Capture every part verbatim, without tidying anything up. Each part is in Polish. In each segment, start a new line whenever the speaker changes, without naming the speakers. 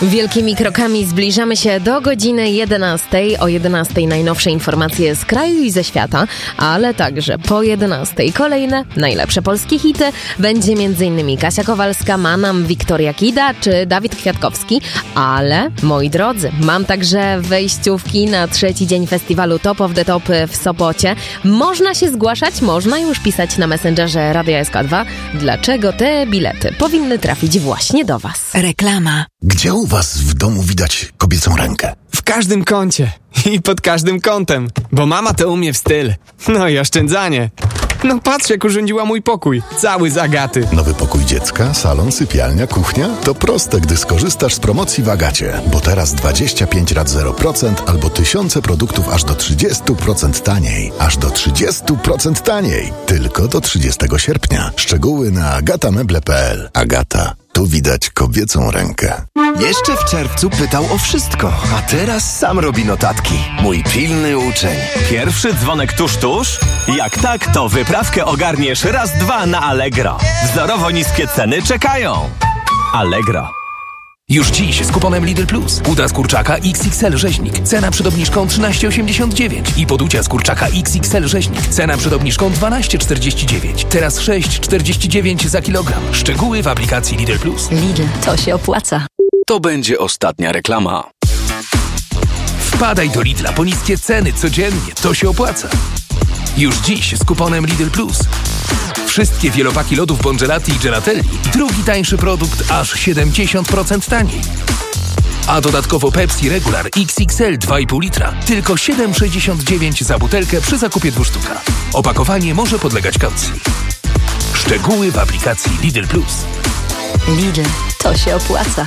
Wielkimi krokami zbliżamy się do godziny jedenastej. O jedenastej najnowsze informacje z kraju i ze świata, ale także po jedenastej kolejne najlepsze polskie hity. Będzie m.in. Kasia Kowalska, Manam, Wiktoria Kida czy Dawid Kwiatkowski. Ale, moi drodzy, mam także wejściówki na trzeci dzień festiwalu Top of the Top w Sopocie. Można się zgłaszać, można już pisać na Messengerze Radia S K dwa. Dlaczego te bilety powinny trafić właśnie do Was?
Reklama.
Gdzie u was w domu widać kobiecą rękę?
W każdym kącie i pod każdym kątem, bo mama to umie w styl. No i oszczędzanie. No patrz, jak urządziła mój pokój, cały z Agaty.
Nowy pokój dziecka, salon, sypialnia, kuchnia? To proste, gdy skorzystasz z promocji w Agacie. Bo teraz dwadzieścia pięć rat zero procent albo tysiące produktów aż do trzydzieści procent taniej. Aż do trzydzieści procent taniej. Tylko do trzydziestego sierpnia. Szczegóły na agatameble kropka p l. Agata. Tu widać kobiecą rękę.
Jeszcze w czerwcu pytał o wszystko, a teraz sam robi notatki. Mój pilny uczeń.
Pierwszy dzwonek tuż, tuż? Jak tak, to wyprawkę ogarniesz raz, dwa na Allegro. Wzorowo niskie ceny czekają. Allegro.
Już dziś z kuponem Lidl Plus. Uda z kurczaka X X L rzeźnik. Cena przed obniżką trzynaście osiemdziesiąt dziewięć. I poducia z kurczaka X X L rzeźnik. Cena przed obniżką dwanaście czterdzieści dziewięć. Teraz sześć czterdzieści dziewięć za kilogram. Szczegóły w aplikacji Lidl Plus.
Lidl, to się opłaca.
To będzie ostatnia reklama. Wpadaj do Lidla po niskie ceny codziennie. To się opłaca. Już dziś z kuponem Lidl Plus. Wszystkie wielopaki lodów Bongelati i Gelatelli. Drugi tańszy produkt aż siedemdziesiąt procent taniej. A dodatkowo Pepsi Regular X X L dwa i pół litra. Tylko siedem sześćdziesiąt dziewięć za butelkę przy zakupie dwóch sztuka. Opakowanie może podlegać kaucji. Szczegóły w aplikacji Lidl Plus.
Lidl, to się opłaca.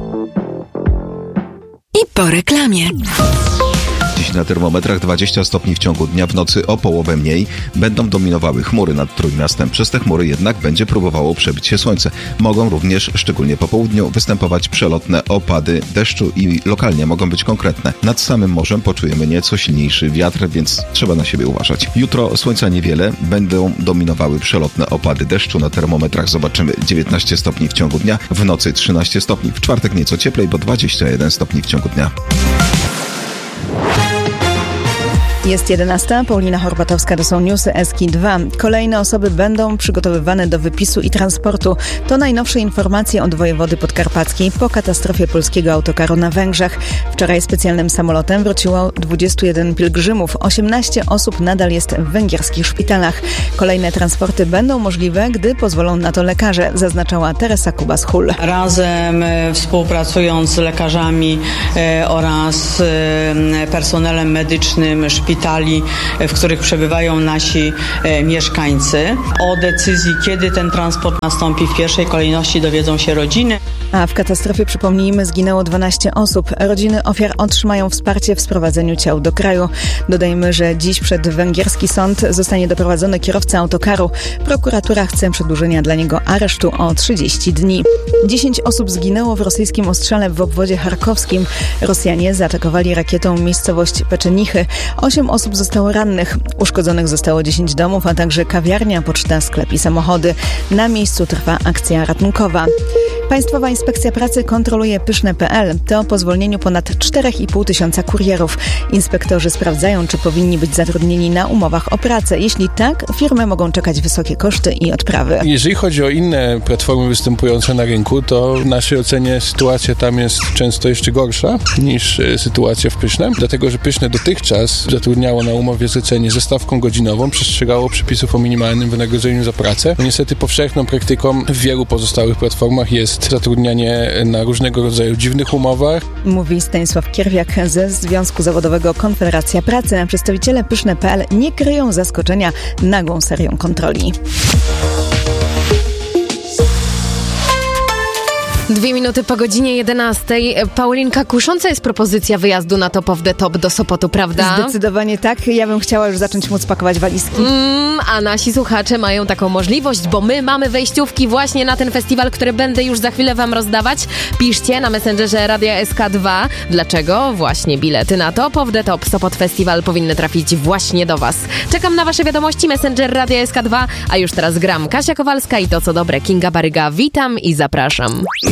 I po reklamie.
Dziś na termometrach dwadzieścia stopni w ciągu dnia, w nocy o połowę mniej. Będą dominowały chmury nad Trójmiastem. Przez te chmury jednak będzie próbowało przebić się słońce. Mogą również, szczególnie po południu, występować przelotne opady deszczu i lokalnie mogą być konkretne. Nad samym morzem poczujemy nieco silniejszy wiatr, więc trzeba na siebie uważać. Jutro słońca niewiele, będą dominowały przelotne opady deszczu. Na termometrach zobaczymy dziewiętnaście stopni w ciągu dnia, w nocy trzynaście stopni. W czwartek nieco cieplej, bo dwadzieścia jeden stopni w ciągu dnia.
Jest jedenasta, Paulina Horbatowska, to są newsy S K dwa. Kolejne osoby będą przygotowywane do wypisu i transportu. To najnowsze informacje od wojewody podkarpackiej po katastrofie polskiego autokaru na Węgrzech. Wczoraj specjalnym samolotem wróciło dwudziestu jeden pielgrzymów. osiemnaście osób nadal jest w węgierskich szpitalach. Kolejne transporty będą możliwe, gdy pozwolą na to lekarze, zaznaczała Teresa Kubas-Hull.
Razem współpracując z lekarzami e, oraz e, personelem medycznym szpitali, szpitali, w których przebywają nasi e, mieszkańcy. O decyzji, kiedy ten transport nastąpi, w pierwszej kolejności dowiedzą się rodziny.
A w katastrofie, przypomnijmy, zginęło dwanaście osób. Rodziny ofiar otrzymają wsparcie w sprowadzeniu ciał do kraju. Dodajmy, że dziś przed węgierski sąd zostanie doprowadzony kierowca autokaru. Prokuratura chce przedłużenia dla niego aresztu o trzydzieści dni. dziesięć osób zginęło w rosyjskim ostrzale w obwodzie charkowskim. Rosjanie zaatakowali rakietą miejscowość Peczenichy. Osiem osób zostało rannych. Uszkodzonych zostało dziesięć domów, a także kawiarnia, poczta, sklep i samochody. Na miejscu trwa akcja ratunkowa. Państwowa Inspekcja Pracy kontroluje pyszne kropka p l. To po zwolnieniu ponad cztery i pół tysiąca kurierów. Inspektorzy sprawdzają, czy powinni być zatrudnieni na umowach o pracę. Jeśli tak, firmy mogą czekać wysokie koszty i odprawy.
Jeżeli chodzi o inne platformy występujące na rynku, to w naszej ocenie sytuacja tam jest często jeszcze gorsza niż sytuacja w Pyszne, dlatego że Pyszne dotychczas zatrudniało na umowie zlecenie ze stawką godzinową, przestrzegało przepisów o minimalnym wynagrodzeniu za pracę. No niestety powszechną praktyką w wielu pozostałych platformach jest zatrudnianie na różnego rodzaju dziwnych umowach.
Mówi Stanisław Kierwiak ze Związku Zawodowego Konfederacja Pracy. Przedstawiciele pyszne kropka p l nie kryją zaskoczenia nagłą serią kontroli.
Dwie minuty po godzinie jedenastej. Paulinka, kusząca jest propozycja wyjazdu na Top of the Top do Sopotu, prawda?
Zdecydowanie tak. Ja bym chciała już zacząć móc pakować walizki.
Mm, a nasi słuchacze mają taką możliwość, bo my mamy wejściówki właśnie na ten festiwal, które będę już za chwilę wam rozdawać. Piszcie na Messengerze Radia S K dwa. Dlaczego właśnie bilety na Top of the Top Sopot Festival powinny trafić właśnie do was. Czekam na wasze wiadomości, Messenger Radia S K dwa, a już teraz gram Kasia Kowalska i to co dobre, Kinga Baryga. Witam i zapraszam.